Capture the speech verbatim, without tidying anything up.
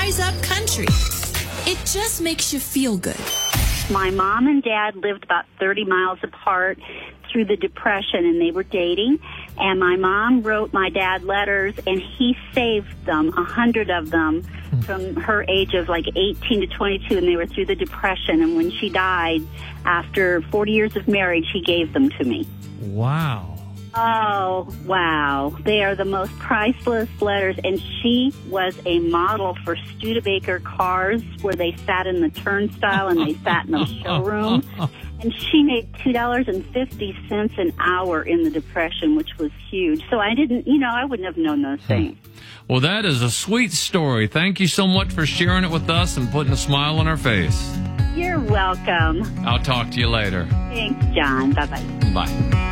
rise up country. It just makes you feel good. My mom and dad lived about thirty miles apart through the Depression, and they were dating. And my mom wrote my dad letters, and he saved them, a hundred of them, from her age of like eighteen to twenty-two, and they were through the Depression. And when she died, after forty years of marriage, he gave them to me. Wow. Oh, wow. They are the most priceless letters. And she was a model for Studebaker cars, where they sat in the turnstile and they sat in the showroom. And she made two dollars and fifty cents an hour in the Depression, which was huge. So I didn't, you know, I wouldn't have known those things. Well, that is a sweet story. Thank you so much for sharing it with us and putting a smile on our face. You're welcome. I'll talk to you later. Thanks, John. Bye-bye. Bye.